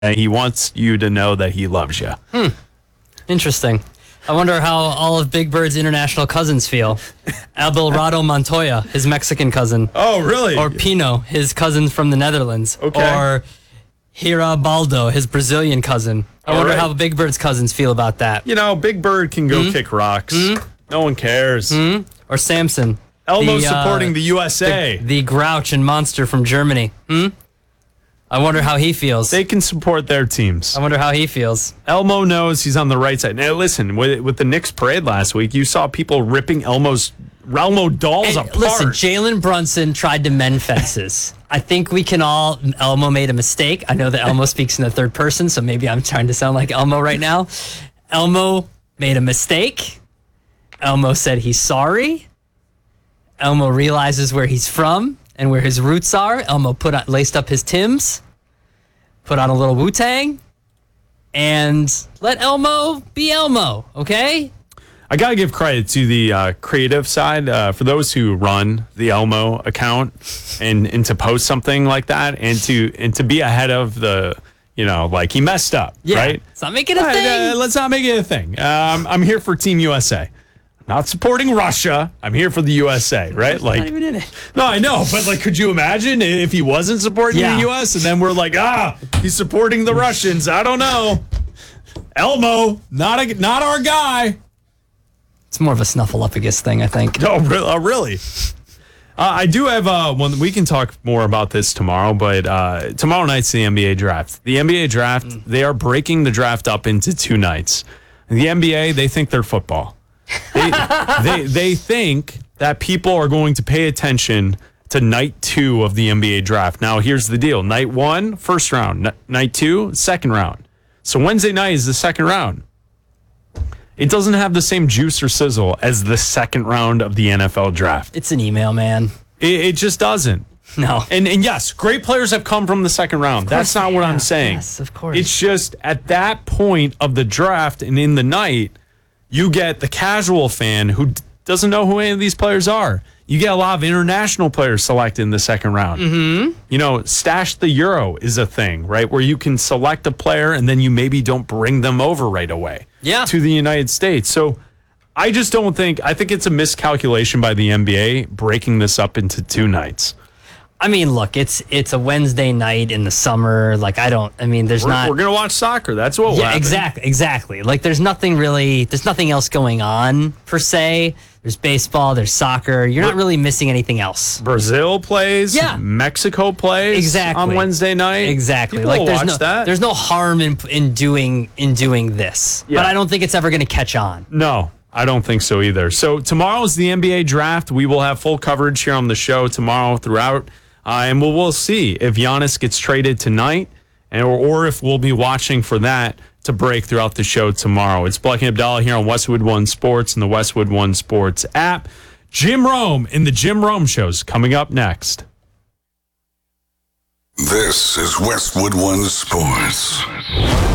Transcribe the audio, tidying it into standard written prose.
He wants you to know that he loves you. Interesting. I wonder how all of Big Bird's international cousins feel. Abelardo Montoya, his Mexican cousin. Oh, really? Or Pino, his cousin from the Netherlands. Okay. Or Hirabaldo, his Brazilian cousin. I wonder how Big Bird's cousins feel about that. You know, Big Bird can go kick rocks. No one cares. Or Samson. Elmo's supporting the USA. The grouch and monster from Germany. I wonder how he feels. They can support their teams. I wonder how he feels. Elmo knows he's on the right side. Now, listen, with the Knicks parade last week, you saw people ripping Elmo dolls apart. Listen, Jalen Brunson tried to mend fences. I think we can all... Elmo made a mistake. I know that Elmo speaks in the third person, so maybe I'm trying to sound like Elmo right now. Elmo made a mistake. Elmo said he's sorry. Elmo realizes where he's from and where his roots are. Elmo laced up his Timbs, put on a little Wu-Tang, and let Elmo be Elmo, okay? I got to give credit to the creative side for those who run the Elmo account and to post something like that and to be ahead of the, like he messed up, right? Let's not make it a thing. Let's not make it a thing. I'm here for Team USA. Not supporting Russia. I'm here for the USA, right? Not even in it. No, I know, but could you imagine if he wasn't supporting the U.S. and then we're like, he's supporting the Russians? I don't know. Elmo, not our guy. It's more of a Snuffleupagus thing, I think. Oh, really? I do have one. We can talk more about this tomorrow, but tomorrow night's the NBA draft. The NBA draft, they are breaking the draft up into 2 nights. The NBA, they think they're football. They think that people are going to pay attention to night 2 of the NBA draft. Now, here's the deal. Night 1, first round. Night 2, second round. So Wednesday night is the second round. It doesn't have the same juice or sizzle as the second round of the NFL draft. It's an email, man. It just doesn't. No. And yes, great players have come from the second round. That's not what I'm saying. Yes, of course. It's just at that point of the draft and in the night, you get the casual fan who doesn't know who any of these players are. You get a lot of international players selected in the second round. Stash the Euro is a thing, right? Where you can select a player and then you maybe don't bring them over right away to the United States. So I just don't think, I think it's a miscalculation by the NBA breaking this up into 2 nights. I mean, look, it's a Wednesday night in the summer. We're going to watch soccer. That's what will happen. Exactly. There's nothing else going on, per se. There's baseball, there's soccer. You're not really missing anything else. Brazil plays. Yeah. Mexico plays on Wednesday night. Exactly. People watch that. There's no harm in doing this. Yeah. But I don't think it's ever going to catch on. No. I don't think so either. So tomorrow is the NBA draft. We will have full coverage here on the show tomorrow throughout. And we'll see if Giannis gets traded tonight or if we'll be watching for that to break throughout the show tomorrow. It's Bleck and Abdallah here on Westwood One Sports and the Westwood One Sports app. Jim Rome in the Jim Rome Show's coming up next. This is Westwood One Sports.